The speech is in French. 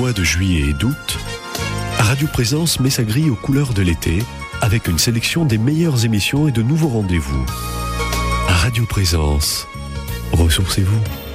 mois de juillet et d'août, Radio Présence met sa grille aux couleurs de l'été avec une sélection des meilleures émissions et de nouveaux rendez-vous. Radio Présence, ressourcez-vous.